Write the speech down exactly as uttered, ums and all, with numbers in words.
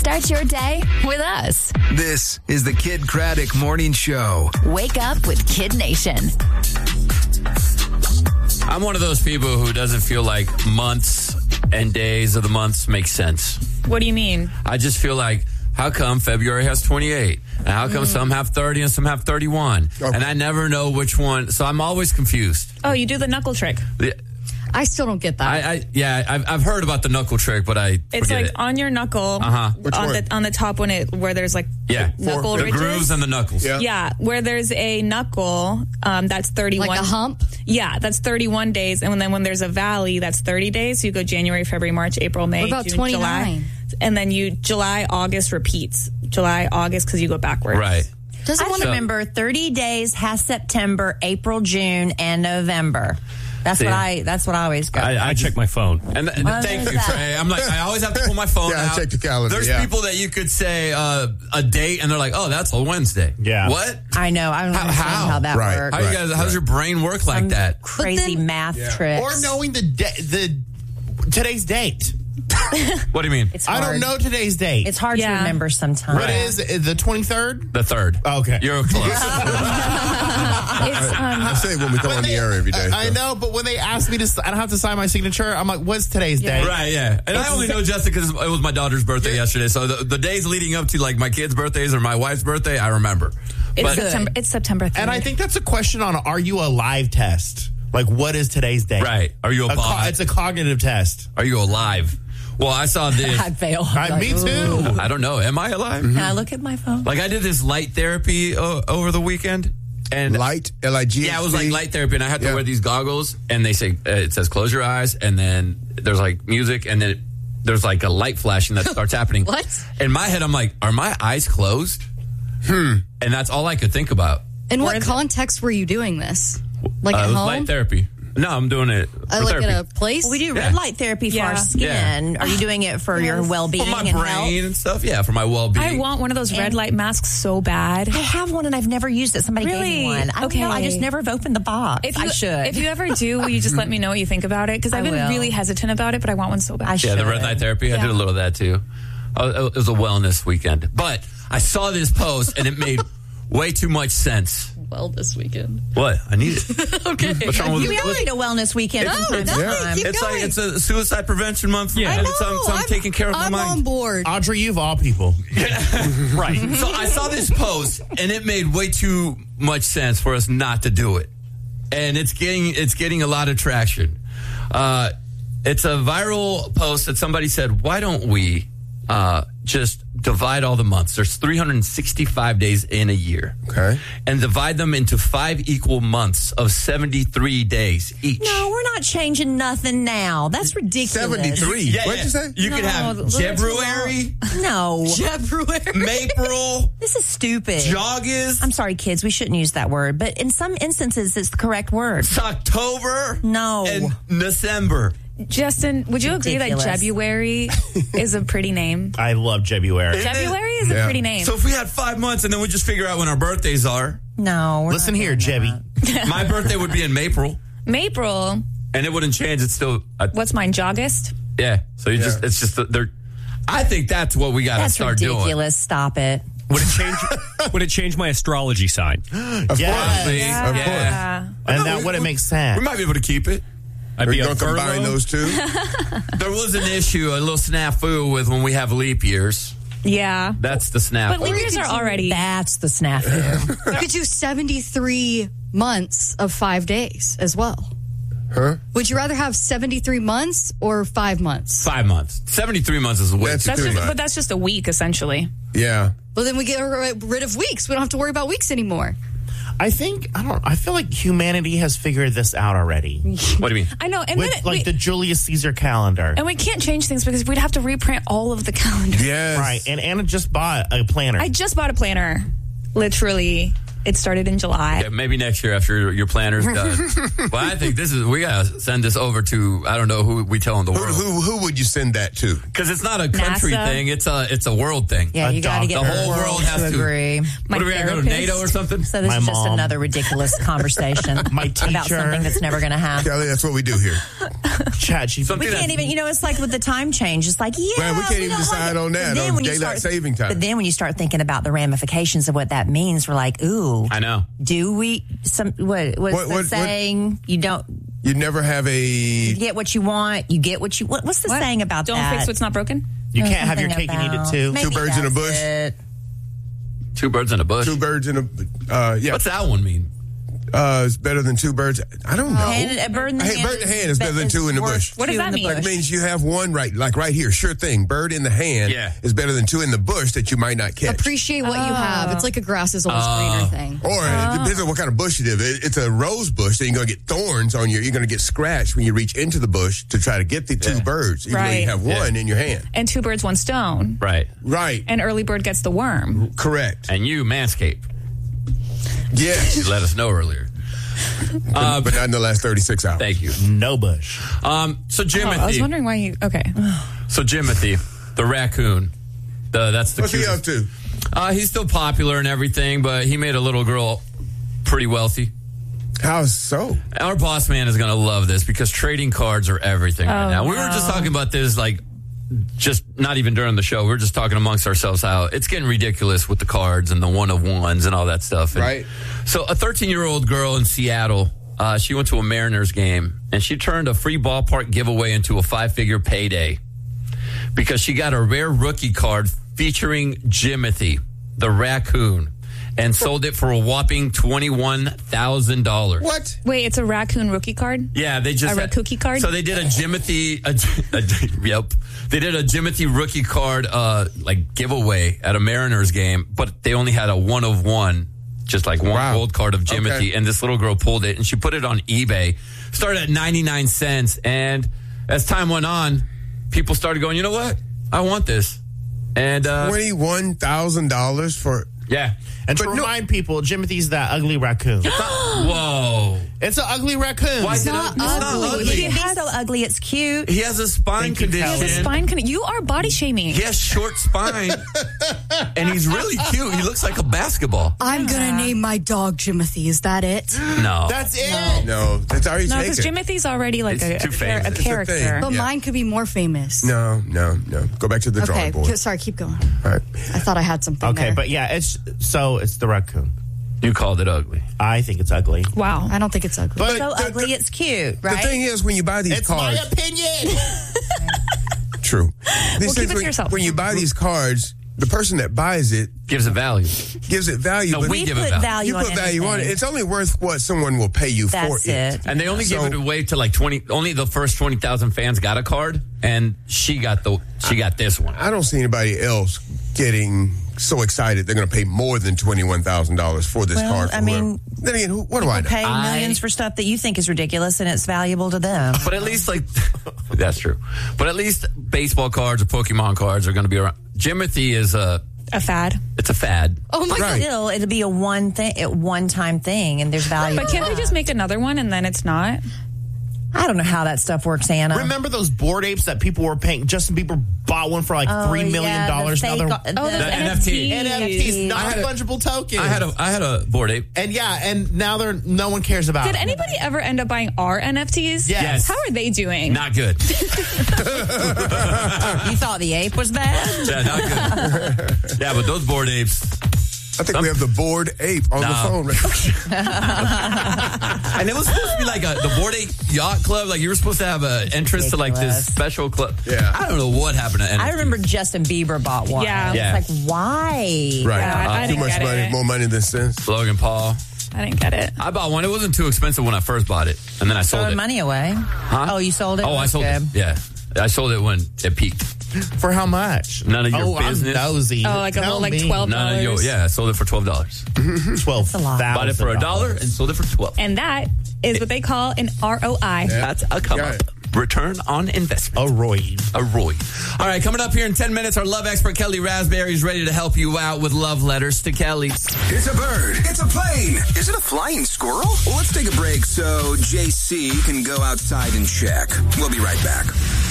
Start your day with us. This is the Kid Craddock Morning Show. Wake up with Kid Nation. I'm one of those people who doesn't feel like months and days of the months make sense. What do you mean? I just feel like, how come February has twenty-eight? And how come mm. some have thirty and some have thirty-one? Okay. And I never know which one. So I'm always confused. Oh, you do the knuckle trick. Yeah. I still don't get that. I, I yeah, I've, I've heard about the knuckle trick, but I it's forget like it. on your knuckle, uh-huh. on the on the top when it where there's like yeah, knuckle the ridges. grooves and the knuckles. Yeah. yeah, where there's a knuckle, um, that's thirty-one. Like a hump. Yeah, that's thirty-one days, and then when there's a valley, that's thirty days. So you go January, February, March, April, May, what about June, twenty-nine? July, and then you July, August repeats. July, August because you go backwards. Right. Doesn't I want to remember thirty days has September, April, June, and November. That's See, what I. That's what I always go. I, I check my phone. And th- thank you, that? Trey. I'm like, I always have to pull my phone yeah, out. I check the calendar. There's yeah. people that you could say uh, a date, and they're like, "Oh, that's a Wednesday." Yeah. What? I know. I don't how, understand how? how that right. works. How you guys? How does your brain work like Some that? Crazy then, math yeah. tricks. Or knowing the de- the today's date. What do you mean? It's hard. I don't know today's date. It's hard Yeah. to remember sometimes. What is it, the twenty-third? The third. Okay. You're close. It's, um, I say it when we come on the air every day. I, I know, but when they ask me to, I don't have to sign my signature. I'm like, what's today's Yeah. date? Right, yeah. And I only know Justin because it was my daughter's birthday yesterday. So the, the days leading up to like my kids' birthdays or my wife's birthday, I remember. it's But- September. It's September third. And I think that's a question on Are you a live test? Like, what is today's date? Right. Are you a, A co- bot? it's a cognitive test. Are you alive? Well, I saw this. I fail. I, me too. I don't know. Am I alive? Can I look at my phone? Like I did this light therapy uh, over the weekend. And Light, L I G H T. yeah, it was like light therapy, and I had to Yeah. wear these goggles, and they say uh, it says close your eyes, and then there's like music, and then it, there's like a light flashing that starts happening. What? In my head, I'm like, are my eyes closed? Hmm. And that's all I could think about. In what context were you doing this? Like uh, at it was home? light therapy. No, I'm doing it for Uh, like therapy. at a place? We do Yeah. red light therapy for Yeah. our skin. Are you doing it for your well-being for my and brain health? and stuff. Yeah, for my well-being. I want one of those red And- light masks so bad. I have one and I've never used it. Somebody gave me Really? one. I don't Okay. know. I just never have opened the box. If you, I should. If you ever do, will you just let me know what you think about it? Because I've I been will. really hesitant about it, but I want one so bad. I should. Yeah, the red light therapy. I Yeah. did a little of that too. Uh, it was a wellness weekend. But I saw this post and it made way too much sense. Well, this weekend. What? I need it. Okay. What's wrong with We it? all need a wellness weekend No, from time to no, time. keep It's going. like it's a suicide prevention month. Yeah. and I so I'm, No, so I'm, I'm- taking care of I'm my mind. on board. Audrey, you of all people. Right. So I saw this post and it made way too much sense for us not to do it. And it's getting it's getting a lot of traction. Uh, it's a viral post that somebody said, why don't we uh, just divide all the months? There's three hundred sixty-five days in a year. Okay. And divide them into five equal months of seventy-three days each. No, we're not changing nothing now. That's ridiculous. seventy-three. Yeah, What'd yeah. you say? You could No, have a little too February, No. April, This is stupid. August, I'm sorry, kids. We shouldn't use that word. But in some instances, it's the correct word. October, No. and December. Justin, would you agree that Ridiculous. February is a pretty name? I love February. February is a Yeah. pretty name. So if we had five months and then we just figure out when our birthdays are, No. we're Listen not here, doing Jebby. that. my birthday would be in April, April. and it wouldn't change. It's still, uh, What's mine? Jogust? yeah. So you Yeah. just, it's just, they're. I think that's what we got to That's start doing. ridiculous. Stop it. Would it change? Would it change my astrology sign? Of Yes. course. See? Of course. Yeah. And that wouldn't make sense. We might be able to keep it. I'd Are be you a going to combine Virgo. those two? There was an issue, a little snafu with when we have leap years. Yeah. That's the snafu. But leap years are already. That's the snafu. You could do seventy-three months of five days as well. Huh? Would you rather have seventy-three months or five months? Five months. seventy-three months is way That's too That's too just, much. but that's just a week, essentially. Yeah. Well, then we get rid of weeks. We don't have to worry about weeks anymore. I think, I don't I feel like humanity has figured this out already. What do you mean? I know. And With then it, like we, the Julius Caesar calendar. and we can't change things because we'd have to reprint all of the calendars. Yes. Right. And Anna just bought a planner. I just bought a planner. Literally. It started in July. Yeah, maybe next year after your planner's done. Well, I think this is, we got to send this over to, I don't know who we tell in the Who, world. who who would you send that to? Because it's not a country NASA. thing, it's a it's a world thing. Yeah, you got to get the whole world world has to to agree. My What do we got to go to therapist. NATO or something? So this My is just mom. another ridiculous conversation My about teacher. something that's never going to happen. Kelly, that's what we do here. Chat, she, Something We that's- can't even, you know, it's like with the time change. It's like, yeah. Man, we can't even don't decide like it. on that, But then on when you daylight start- saving time. But then when you start thinking about the ramifications of what that means, we're like, ooh, I know. do we, some, what, what's What- the what- what- saying? You don't You never have a. you get what you want, you get what you, what, what's the What? saying about Don't that? fix what's not broken? you can't have your Something cake and eat it about- too. Maybe Two birds in a that's bush. it. Two birds in a bush. Two birds in a. Uh, yeah. What's that one mean? Uh, it's better than two birds. I don't know. Hand, a bird in the Hey, hand. bird in the hand is better than two in the worth bush. What does two that in the mean? That bush. means you have one right, like right here. Sure thing. Bird in the hand Yeah. is better than two in the bush that you might not catch. Appreciate what you have. It's like a grass is always greener thing. Or it depends on what kind of bush it is. It- It's a rose bush, then you're going to get thorns on your. You're going to get scratched when you reach into the bush to try to get the two Yeah. birds, even though Right. you have one Yeah. in your hand. And two birds, one stone. Right. Right. And early bird gets the worm. Correct. And you, Manscaped, Yes. you let us know earlier. Uh, but not in the last thirty-six hours. Thank you. No bush. Um, so Oh, I was Jimothy, wondering why you. Okay. so Jimothy, the raccoon, the, that's the What's he up cutest. to? Uh, he's still popular and everything, but he made a little girl pretty wealthy. How so? Our boss man is going to love this because trading cards are everything right Oh, now. We were just talking about this, like, just not even during the show. We were just talking amongst ourselves how it's getting ridiculous with the cards and the one of ones and all that stuff. And Right. So a thirteen year old girl in Seattle, uh, she went to a Mariners game and she turned a free ballpark giveaway into a five figure payday because she got a rare rookie card featuring Jimothy, the raccoon, and sold it for a whopping twenty-one thousand dollars. What? Wait, it's a raccoon rookie card? Yeah, they just A Rakuki card? So they did a Jimothy. A, a, yep, they did a Jimothy rookie card uh, like giveaway at a Mariners game, but they only had a one of one, just like one Wow. gold card of Jimothy. Okay. And this little girl pulled it and she put it on eBay. Started at ninety nine cents, and as time went on, people started going, you know what? I want this, and uh, Twenty-one thousand dollars for. yeah. And to But no- remind people, Jimothy's that ugly raccoon. Whoa. It's an ugly raccoon. Why is it? not It's not ugly. ugly. It can't be so ugly. It's cute. He has a spine Thank you, condition. Kelly. Spine con- you are body shaming. He has short spine, and he's really cute. He looks like a basketball. I'm gonna name my dog Jimothy. Is that it? No, That's it. No, that's already No, because taken. Jimothy's already like It's a, too a, char- famous. a It's a character. thing. But Yeah. mine could be more famous. No, no, no. Go back to the drawing Okay, board. k- sorry, keep going. All right. I thought I had something Okay, there. but yeah, it's so it's the raccoon. you called it ugly. I think it's ugly. Wow. I don't think it's ugly. But So the, ugly, the- it's cute, the right? thing is, when you buy these It's cards, my opinion. true. These Well, keep things, it to when, yourself. when you buy these cards, the person that buys it Gives it value. gives it value. No, but we we give it put value. value you on put value on it. anything. It's only worth what someone will pay you That's for it. And they only So- give it away to like twenty. Only the first twenty thousand fans got a card, and she got the she got this one. I don't see anybody else getting so excited they're going to pay more than twenty-one thousand dollars for this Well, card. For I mean, whoever. Then again, who, what do I know? Pay I- millions for stuff that you think is ridiculous and it's valuable to them. But at least like that's true. But at least baseball cards or Pokemon cards are going to be around. Jimothy is a A fad. it's a fad. Oh my Right. Still, it'll be a one thing, a one time thing, and there's value. But to can't they that. just make another one and then it's not? I don't know how that stuff works, Anna. Remember those board apes that people were paying? Justin Bieber bought one for like Oh, three million yeah, the dollars. Now fake- they're the- Oh, those The N N F F Ts. T. N F Ts, I had a- non-fungible tokens. I had a I had a board ape. and yeah, and now they're no one cares about. Did it. anybody ever end up buying our N F Ts? Yes. How are they doing? Not good. You thought the ape was bad? Yeah, not good. Yeah, but those board apes. I think we have the bored ape on No. the phone. Right? And it was supposed to be like a, the Board Ape Yacht Club. Like you were supposed to have an entrance to like this Ridiculous. special club. Yeah. I don't know what happened to N F Ts. I remember Justin Bieber bought one. Yeah. Yeah. It's like, why? Right. Yeah, I Too didn't much get money, it. more money than sense. Logan Paul. I didn't get it. I bought one. It wasn't too expensive when I first bought it, and then I sold Throwing it. money away. Huh? Oh, you sold it? Oh, I That's sold good. it. Yeah, I sold it when it peaked. For how much? None of your oh, business. I'm nosy. Oh, like a Tell whole, like, me. twelve None of your. Yeah, I sold it for twelve dollars. twelve. That's a lot. Bought it for a dollar and sold it for twelve. And that is what they call an R O I. That's a come Got up. it. return on investment. A Roy. A Roy. All right, coming up here in ten minutes, our love expert Kelly Raspberry is ready to help you out with love letters to Kelly. It's a bird. It's a plane. Is it a flying squirrel? Well, let's take a break so J C can go outside and check. We'll be right back.